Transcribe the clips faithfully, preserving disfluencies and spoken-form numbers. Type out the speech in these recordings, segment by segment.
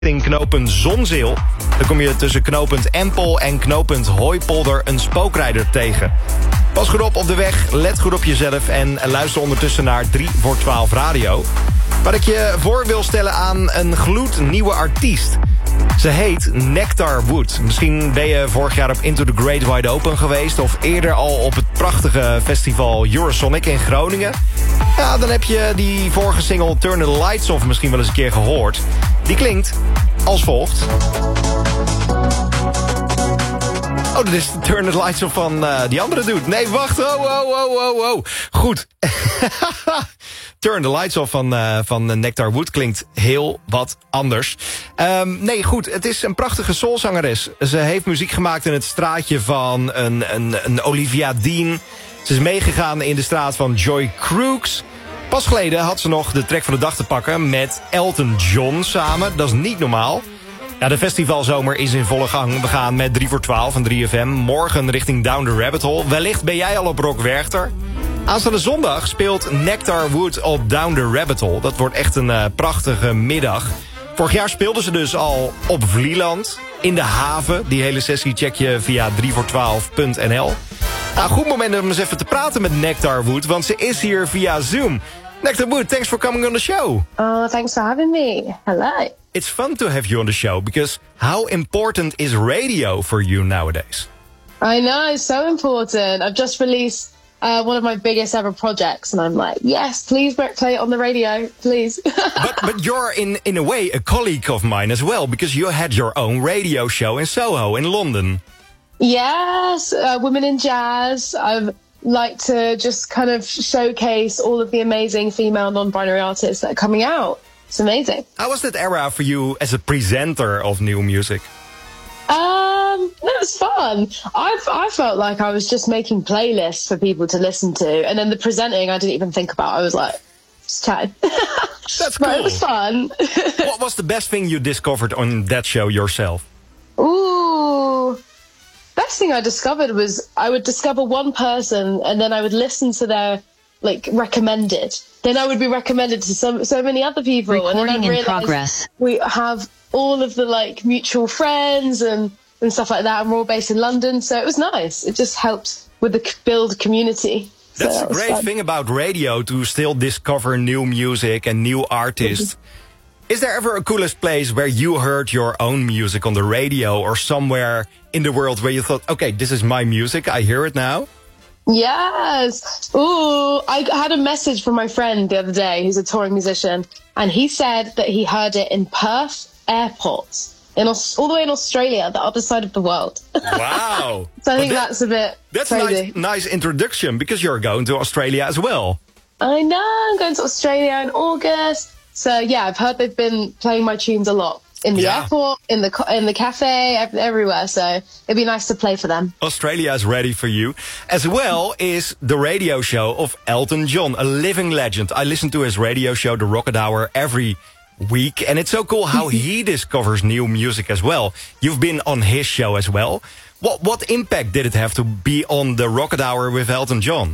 In knooppunt Zonzeel. Dan kom je tussen knooppunt Empel en knooppunt Hooipolder een spookrijder tegen. Pas goed op op de weg, let goed op jezelf en luister ondertussen naar drie voor twaalf radio. Waar ik je voor wil stellen aan een gloednieuwe artiest. Ze heet Nectar Wood. Misschien ben je vorig jaar op Into the Great Wide Open geweest... of eerder al op het prachtige festival Eurosonic in Groningen. Ja, dan heb je die vorige single Turn the Lights Off misschien wel eens een keer gehoord. Die klinkt als volgt. Oh, dat is de Turn the Lights Off van uh, die andere dude. Nee, wacht. Oh, oh, oh, oh, oh. Goed. Turn the Lights Off van, uh, van Nectar Wood klinkt heel wat anders. Um, nee, goed. Het is een prachtige soulzangeres. Ze heeft muziek gemaakt in het straatje van een, een, een Olivia Dean. Ze is meegegaan in de straat van Joy Crooks. Pas geleden had ze nog de track van de dag te pakken met Elton John samen. Dat is niet normaal. Ja, de festivalzomer is in volle gang. We gaan met drie voor twaalf en drie F M. Morgen richting Down the Rabbit Hole. Wellicht ben jij al op Rock Werchter. Aanstaande zondag speelt Nectar Wood op Down the Rabbit Hole. Dat wordt echt een uh, prachtige middag. Vorig jaar speelden ze dus al op Vlieland. In de haven. Die hele sessie check je via drie voor twaalf punt n l. Nou, goed moment om eens even te praten met Nectar Wood. Want ze is hier via Zoom. Nectar Wood, thanks for coming on the show. Oh, thanks for having me. Hello. It's fun to have you on the show because how important is radio for you nowadays? I know, it's so important. I've just released uh, one of my biggest ever projects and I'm like, yes, please play it on the radio, please. but but you're in, in a way a colleague of mine as well because you had your own radio show in Soho in London. Yes, uh, Women in Jazz. I've like to just kind of showcase all of the amazing female non-binary artists that are coming out. It's amazing. How was that era for you as a presenter of new music? Um, it was fun. I've, I felt like I was just making playlists for people to listen to. And then the presenting, I didn't even think about. I was like, just chatting. That's cool. But it was fun. What was the best thing you discovered on that show yourself? Ooh. Best thing I discovered was I would discover one person and then I would listen to their like recommended. Then I would be recommended to so so many other people. Recording and then in progress. We have all of the like mutual friends and and stuff like that, and we're all based in London, so it was nice. It just helped with the build community. That's so a great thing about radio, to still discover new music and new artists. Is there ever a coolest place where you heard your own music on the radio or somewhere in the world where you thought, okay, this is my music, I hear it now? Yes. Ooh, I had a message from my friend the other day who's a touring musician, and he said that he heard it in Perth Airport, in Aus- all the way in Australia, the other side of the world. Wow. So I think that, that's a bit That's crazy. a nice, nice introduction, because you're going to Australia as well. I know, I'm going to Australia in August. So yeah, I've heard they've been playing my tunes a lot. In the yeah. airport, in the in the cafe, everywhere. So it'd be nice to play for them. Australia is ready for you. As well is the radio show of Elton John, a living legend. I listen to his radio show, The Rocket Hour, every week. And it's so cool how he discovers new music as well. You've been on his show as well. What, what impact did it have to be on The Rocket Hour with Elton John?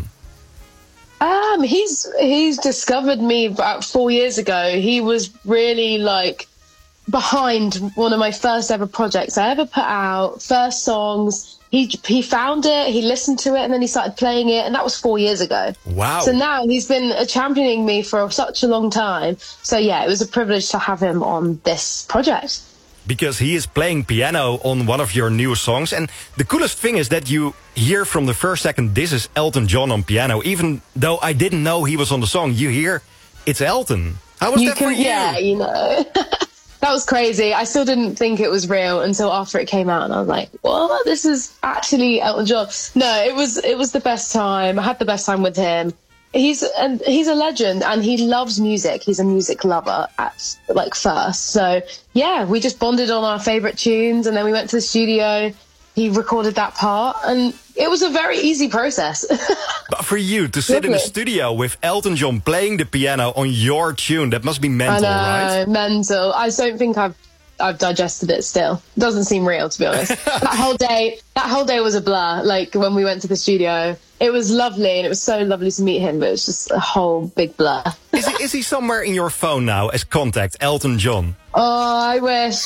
Um, he's he's discovered me about four years ago. He was really like behind one of my first ever projects I ever put out, first songs. He he found it, he listened to it, and then he started playing it, and that was four years ago. Wow. So now he's been uh, championing me for such a long time. So yeah, it was a privilege to have him on this project. Because he is playing piano on one of your new songs. And the coolest thing is that you hear from the first second, this is Elton John on piano. Even though I didn't know he was on the song, you hear it's Elton. How was you that can, for you? Yeah, you know. That was crazy. I still didn't think it was real until after it came out, and I was like, "What? This is actually Elton John." No, it was it was the best time. I had the best time with him. He's and he's a legend, and he loves music. He's a music lover at like first. So yeah, we just bonded on our favorite tunes, and then we went to the studio. He recorded that part, and it was a very easy process. But for you to sit Lovely. in the studio with Elton John playing the piano on your tune, that must be mental, I know, right? mental. I don't think I've I've digested it still. It doesn't seem real, to be honest. That whole day, that whole day was a blur. Like when we went to the studio, it was lovely, and it was so lovely to meet him, but it was just a whole big blur. Is he, is he somewhere in your phone now as contact, Elton John? Oh, I wish.